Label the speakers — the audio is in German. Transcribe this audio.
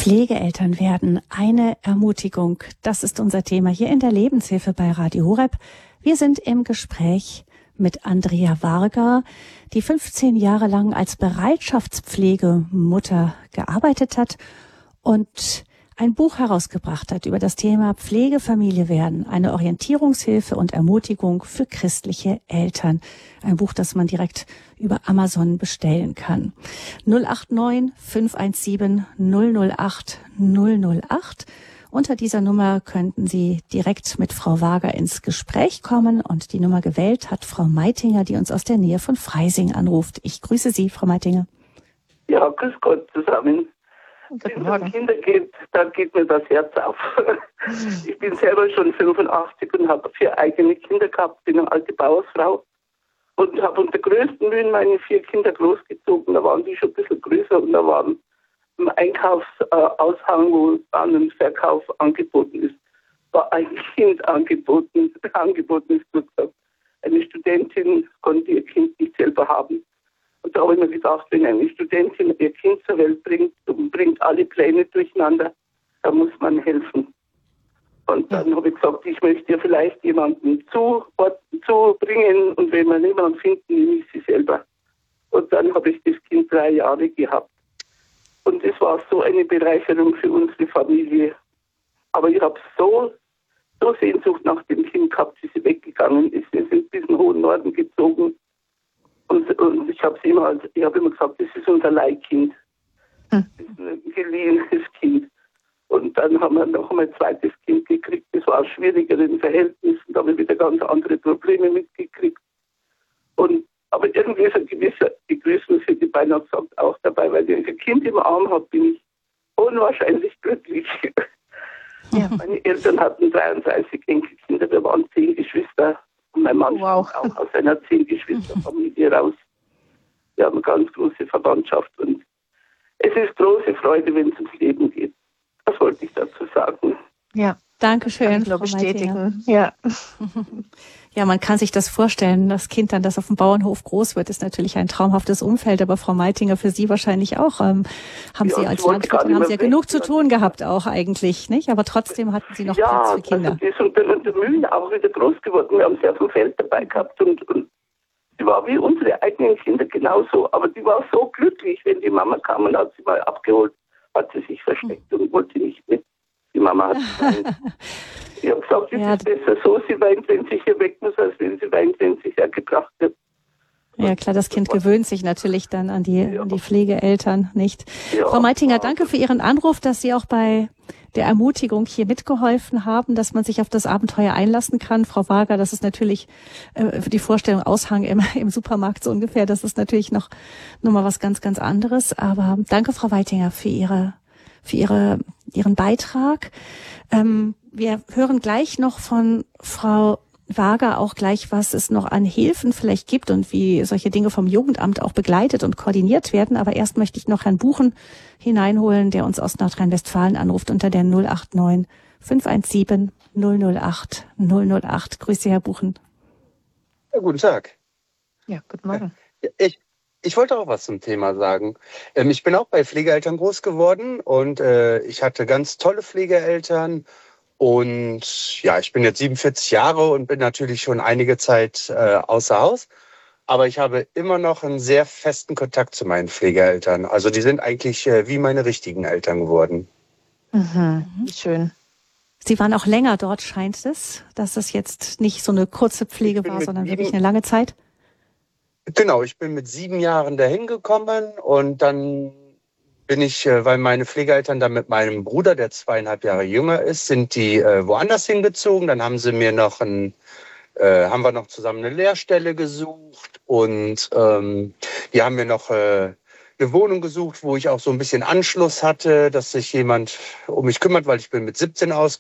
Speaker 1: Pflegeeltern werden, eine Ermutigung. Das ist unser Thema hier in der Lebenshilfe bei Radio Horeb. Wir sind im Gespräch mit Andrea Varga, die 15 Jahre lang als Bereitschaftspflegemutter gearbeitet hat und ein Buch herausgebracht hat über das Thema Pflegefamilie werden, eine Orientierungshilfe und Ermutigung für christliche Eltern. Ein Buch, das man direkt über Amazon bestellen kann. 089 517 008 008. Unter dieser Nummer könnten Sie direkt mit Frau Varga ins Gespräch kommen und die Nummer gewählt hat Frau Meitinger, die uns aus der Nähe von Freising anruft. Ich grüße Sie, Frau Meitinger.
Speaker 2: Ja, grüß Gott zusammen. Wenn es um Kinder geht, da geht mir das Herz auf. Ich bin selber schon 85 und habe 4 eigene Kinder gehabt, bin eine alte Bauersfrau und habe unter größten Mühen meine 4 Kinder großgezogen. Da waren die schon ein bisschen größer und da waren im Einkaufsaushang, wo an einem Verkauf angeboten ist, war ein Kind angeboten ist gut gesagt. Eine Studentin konnte ihr Kind nicht selber haben. Und da habe ich mir gedacht, wenn eine Studentin ihr Kind zur Welt bringt und bringt alle Pläne durcheinander, da muss man helfen. Und dann habe ich gesagt, ich möchte ihr vielleicht jemanden zubringen und wenn wir niemanden finden, nehme ich sie selber. Und dann habe ich das Kind 3 Jahre gehabt. Und es war so eine Bereicherung für unsere Familie. Aber ich habe so Sehnsucht nach dem Kind gehabt, wie sie weggegangen ist. Wir sind bis in den hohen Norden gezogen. Und ich habe immer gesagt, das ist unser Leihkind. Das ist ein geliehenes Kind. Und dann haben wir noch einmal ein zweites Kind gekriegt. Das war schwieriger in Verhältnissen. Da habe ich wieder ganz andere Probleme mitgekriegt. Aber irgendwie ist eine gewisse Begrüßung für die Weihnachtssamt auch dabei, weil ich ein Kind im Arm habe, bin ich unwahrscheinlich glücklich. Ja. Meine Eltern hatten 33 Enkelkinder, wir waren 10 Geschwister. Und mein Mann stammt auch aus einer 10-Geschwister-Familie raus. Wir haben eine ganz große Verwandtschaft und es ist große Freude, wenn es ums Leben geht. Das wollte ich dazu sagen.
Speaker 1: Ja, danke schön, Frau bestätigen. Ja. Ja, man kann sich das vorstellen. Das Kind dann, das auf dem Bauernhof groß wird, ist natürlich ein traumhaftes Umfeld. Aber Frau Meitinger, für Sie wahrscheinlich auch. Haben Sie als Landwirtin haben Sie ja genug zu tun gehabt auch eigentlich, nicht? Aber trotzdem hatten Sie noch Platz für Kinder.
Speaker 2: Ja, und der Mühlen auch wieder groß geworden. Wir haben sie auf dem Feld dabei gehabt und sie war wie unsere eigenen Kinder genauso. Aber die war so glücklich, wenn die Mama kam und hat sie mal abgeholt, hat sie sich versteckt und wollte nicht mit. Die Mama hat ich habe gesagt, es ist besser so, sie weint, wenn sie hier weg muss, als wenn sie weint, wenn sie hergebracht wird.
Speaker 1: Ja klar, das Kind gewöhnt sich natürlich dann an die Pflegeeltern, nicht? Ja, Frau Meitinger, danke für Ihren Anruf, dass Sie auch bei der Ermutigung hier mitgeholfen haben, dass man sich auf das Abenteuer einlassen kann. Frau Varga, das ist natürlich für die Vorstellung Aushang im Supermarkt so ungefähr, das ist natürlich noch mal was ganz, ganz anderes. Aber danke, Frau Meitinger, für Ihren Beitrag. Wir hören gleich noch von Frau Varga auch gleich, was es noch an Hilfen vielleicht gibt und wie solche Dinge vom Jugendamt auch begleitet und koordiniert werden. Aber erst möchte ich noch Herrn Buchen hineinholen, der uns aus Nordrhein-Westfalen anruft unter der 089 517 008 008. Grüße, Herr Buchen.
Speaker 3: Ja, guten Tag.
Speaker 1: Ja, guten Morgen.
Speaker 3: Ich wollte auch was zum Thema sagen. Ich bin auch bei Pflegeeltern groß geworden und ich hatte ganz tolle Pflegeeltern. Und ja, ich bin jetzt 47 Jahre und bin natürlich schon einige Zeit außer Haus. Aber ich habe immer noch einen sehr festen Kontakt zu meinen Pflegeeltern. Also die sind eigentlich wie meine richtigen Eltern geworden.
Speaker 1: Schön. Sie waren auch länger dort, scheint es, dass es jetzt nicht so eine kurze Pflege war, sondern wirklich eine lange Zeit?
Speaker 3: Genau, ich bin mit 7 Jahren dahin gekommen und dann bin ich, weil meine Pflegeeltern dann mit meinem Bruder, der 2,5 Jahre jünger ist, sind die woanders hingezogen. Dann haben sie mir haben wir noch zusammen eine Lehrstelle gesucht und die haben mir noch eine Wohnung gesucht, wo ich auch so ein bisschen Anschluss hatte, dass sich jemand um mich kümmert, weil ich bin mit 17